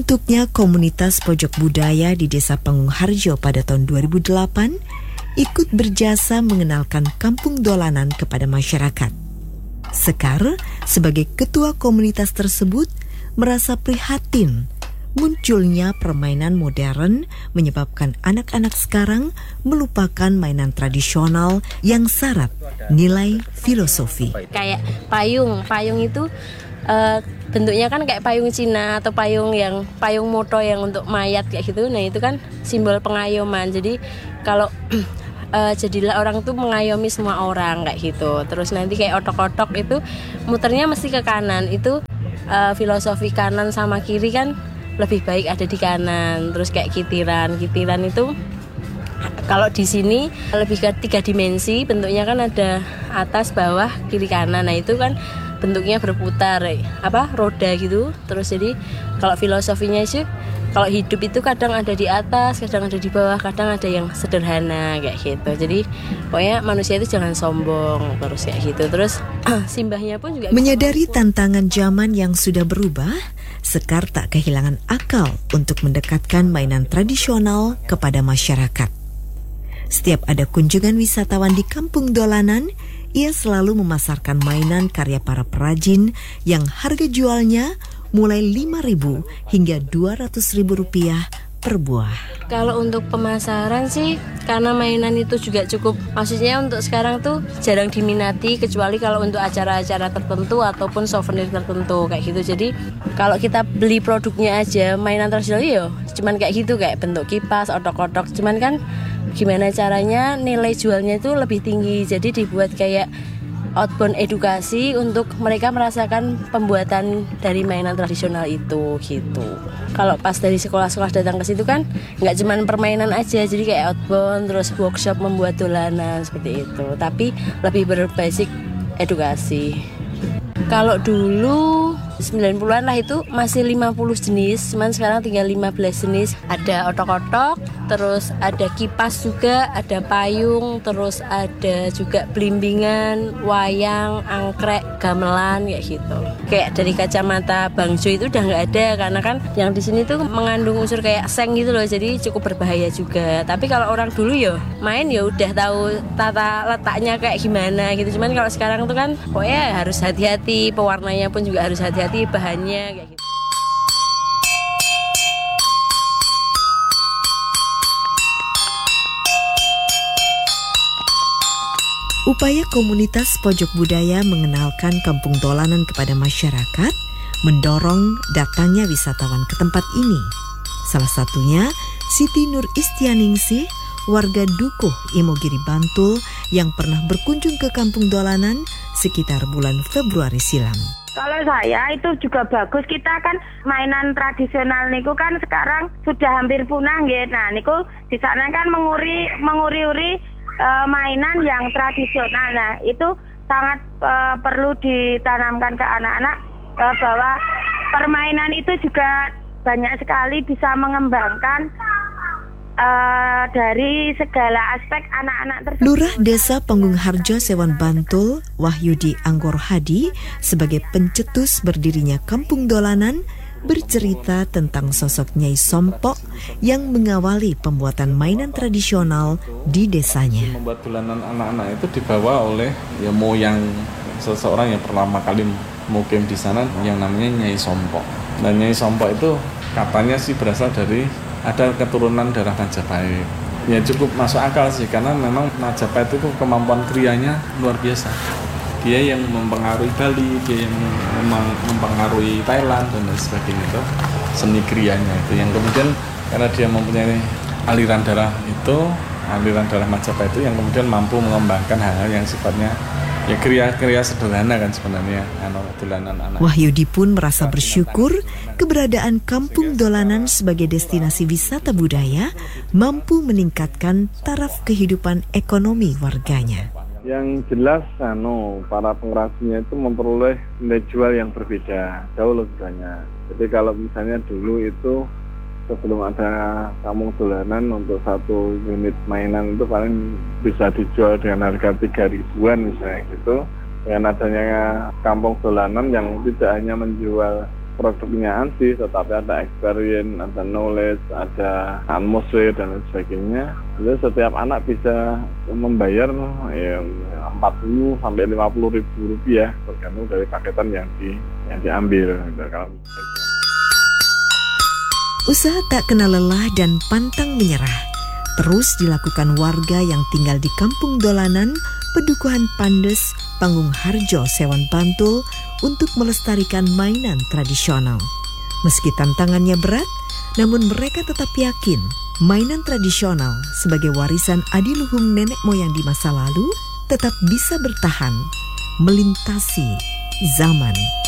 Terbentuknya komunitas pojok budaya di Desa Pangungharjo pada tahun 2008 ikut berjasa mengenalkan kampung dolanan kepada masyarakat. Sekar, sebagai ketua komunitas tersebut, merasa prihatin munculnya permainan modern menyebabkan anak-anak sekarang melupakan mainan tradisional yang syarat nilai filosofi. Kayak payung itu bentuknya kan kayak payung Cina atau payung moto yang untuk mayat kayak gitu. Nah itu kan simbol pengayoman. Jadi kalau jadilah orang tuh mengayomi semua orang kayak gitu. Terus nanti kayak otok-otok itu muternya mesti ke kanan. Itu filosofi kanan sama kiri kan lebih baik ada di kanan. Terus kayak kitiran itu kalau di sini lebih ke 3 dimensi. Bentuknya kan ada atas, bawah, kiri, kanan. Nah itu kan bentuknya berputar, roda gitu. Terus jadi kalau filosofinya sih, kalau hidup itu kadang ada di atas, kadang ada di bawah, kadang ada yang sederhana kayak gitu. Jadi pokoknya manusia itu jangan sombong terus kayak gitu. Terus simbahnya pun juga menyadari tantangan zaman yang sudah berubah, Sekar tak kehilangan akal untuk mendekatkan mainan tradisional kepada masyarakat. Setiap ada kunjungan wisatawan di kampung dolanan, ia selalu memasarkan mainan karya para perajin yang harga jualnya mulai Rp5.000 hingga Rp200.000 per buah. Kalau untuk pemasaran sih, karena mainan itu juga cukup, maksudnya untuk sekarang tuh jarang diminati, kecuali kalau untuk acara-acara tertentu ataupun souvenir tertentu kayak gitu. Jadi kalau kita beli produknya aja, mainan tradisional ya cuman kayak gitu, kayak bentuk kipas, otok-otok. Cuman kan gimana caranya nilai jualnya itu lebih tinggi. Jadi dibuat kayak outbound edukasi untuk mereka merasakan pembuatan dari mainan tradisional itu gitu. Kalau pas dari sekolah-sekolah datang ke situ kan nggak cuman permainan aja, jadi kayak outbound terus workshop membuat dolanan seperti itu. Tapi lebih berbasis edukasi. Kalau dulu 90-an lah itu masih 50 jenis, cuman sekarang tinggal 15 jenis. Ada otok-otok, terus ada kipas juga, ada payung, terus ada juga belimbingan, wayang, angkrek, gamelan kayak gitu. Kayak dari kacamata bangjo itu udah nggak ada, karena kan yang di sini tuh mengandung unsur kayak seng gitu loh, jadi cukup berbahaya juga. Tapi kalau orang dulu ya main ya udah tahu tata letaknya kayak gimana gitu. Cuman kalau sekarang tuh kan pokoknya harus hati-hati, pewarnanya pun juga harus hati-hati, bahannya kayak gitu. Upaya komunitas pojok budaya mengenalkan kampung dolanan kepada masyarakat mendorong datangnya wisatawan ke tempat ini. Salah satunya Siti Nur Istianingsih, warga Dukuh, Imogiri, Bantul, yang pernah berkunjung ke kampung dolanan sekitar bulan Februari silam. Kalau saya itu juga bagus, kita kan mainan tradisional niku kan sekarang sudah hampir punah nggih. Nah niku di sana kan menguri-uri mainan yang tradisional. Nah itu sangat perlu ditanamkan ke anak-anak bahwa permainan itu juga banyak sekali bisa mengembangkan dari segala aspek anak-anak tersebut. Lurah Desa Pangungharjo Sewan Bantul, Wahyudi Anggor Hadi, sebagai pencetus berdirinya kampung dolanan, bercerita tentang sosok Nyai Sompok yang mengawali pembuatan mainan tradisional di desanya. Membuat dolanan anak-anak itu dibawa oleh moyang seseorang yang pertama kali mukim di sana, yang namanya Nyai Sompok. Dan Nyai Sompok itu katanya sih berasal dari ada keturunan darah Majapahit. Ya cukup masuk akal sih, karena memang Majapahit itu kemampuan krianya luar biasa. Dia yang mempengaruhi Bali, dia yang mempengaruhi Thailand dan lain sebagainya, itu seni krianya itu yang kemudian karena dia mempunyai aliran darah Majapahit itu yang kemudian mampu mengembangkan hal-hal yang sifatnya ya kriya-kriya sederhana kan sebenarnya dolanan anak. Wahyudi pun merasa bersyukur keberadaan kampung dolanan sebagai destinasi wisata budaya mampu meningkatkan taraf kehidupan ekonomi warganya. Yang jelas para pengrajinnya itu memperoleh nilai jual yang berbeda, jauh lebih banyak. Jadi kalau misalnya dulu itu sebelum ada kampung dolanan, untuk satu unit mainan itu paling bisa dijual dengan harga 3.000-an misalnya gitu. Dengan adanya kampung dolanan yang tidak hanya menjual produknya ANSIS, tetapi ada experience, ada knowledge, ada atmosfer dan lain sebagainya. Jadi setiap anak bisa membayar 40 sampai 50 ribu rupiah tergantung dari paketan yang diambil. Usaha tak kenal lelah dan pantang menyerah terus dilakukan warga yang tinggal di Kampung Dolanan, Pedukuhan Pandes, Panggung Harjo, Sewon Bantul untuk melestarikan mainan tradisional. Meski tantangannya berat, namun mereka tetap yakin mainan tradisional sebagai warisan adiluhung nenek moyang di masa lalu tetap bisa bertahan melintasi zaman.